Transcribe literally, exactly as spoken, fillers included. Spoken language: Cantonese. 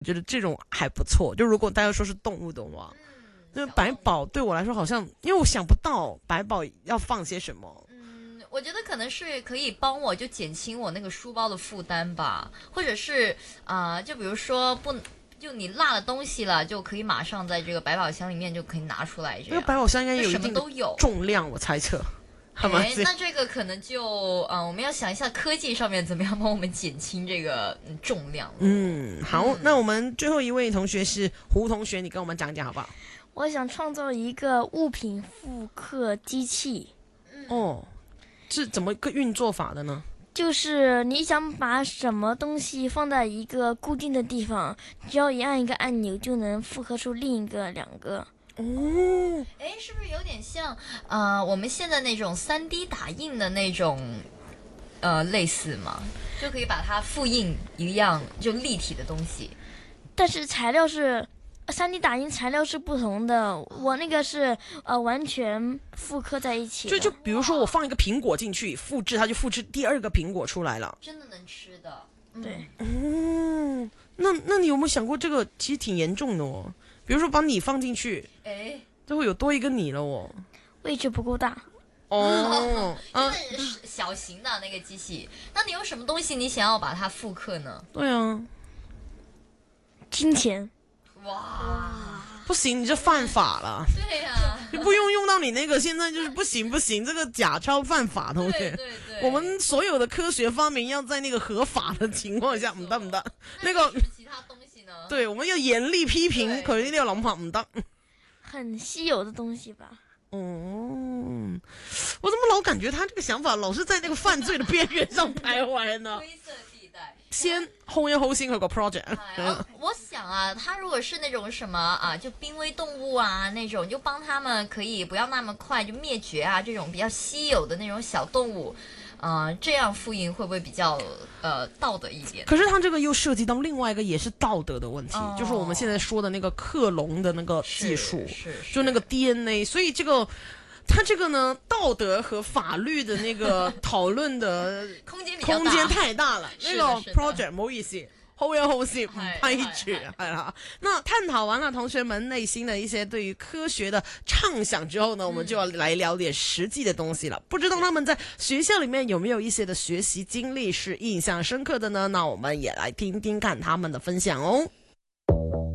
觉得这种还不错。就如果大家说是动物的话，那百宝对我来说好像，因为我想不到百宝要放些什么。 嗯，我觉得可能是可以帮我就减轻我那个书包的负担吧，或者是啊、呃，就比如说不。就你落了东西了，就可以马上在这个百宝箱里面就可以拿出来。这个百宝箱应该有一定的重量，我猜测。 哎，那这个可能就呃，我们要想一下科技上面怎么样帮我们减轻这个重量。 嗯，好，嗯、那我们最后一位同学是胡同学，你跟我们讲讲好不好？ 我想创造一个物品复刻机器。 嗯、哦，是怎么个运作法的呢？ 就是你想把什么东西放在一个固定的地方，只要一按一个按钮就能复刻出另一个两个。 哦， 哎，是不是有点像呃我们现在那种 三 D 打印的那种呃类似嘛？就可以把它复印一样就立体的东西， 但是材料是 三 D 打印材料是不同的，我那个是呃完全复刻在一起的。 就就比如说我放一个苹果进去，复制它就复制第二个苹果出来了， 真的能吃的。 嗯、对， 哦，那那你有没有想过这个其实挺严重的哦？比如说把你放进去， 哎， 就会有多一个你了哦。 位置不够大。 哦， 就是小型的那个机器。那你有什么东西你想要把它复刻呢？ 对啊， 金钱。 哇， 不行，你就犯法了。 对呀、啊， 你不用用到你那个，现在就是不行不行，这个假钞犯法，同学。 对对对， 我们所有的科学发明要在那个合法的情况下，唔得唔得。那个其他东西呢？ 对，我们要严厉批评，佢呢啲諗法唔得。 很稀有的东西吧。 哦，我怎么老感觉他这个想法老是在那个犯罪的边缘上徘徊呢？ 灰色地带。 先 hold 一 hold 先佢個 project。 哎、我想啊，他如果是那种什么啊，就濒危动物啊那种，就帮他们可以不要那么快就灭绝啊，这种比较稀有的那种小动物。呃，这样复印会不会比较呃道德一点？ 可是它这个又涉及到另外一个也是道德的问题，哦、就是我们现在说的那个克隆的那个技术， 是是是就那个 D N A， 所以这个它这个呢，道德和法律的那个讨论的空间比较大， 空间太大了。那个 project 唔好意思。好有好事唔批住，係啦。那探討完了同學們內心的一些對於科學的暢想之後呢，我們就要來聊點實際的東西了。不知道他們在學校裡面有沒有一些的學習經歷是印象深刻的呢？那我們也來聽聽看他們的分享哦。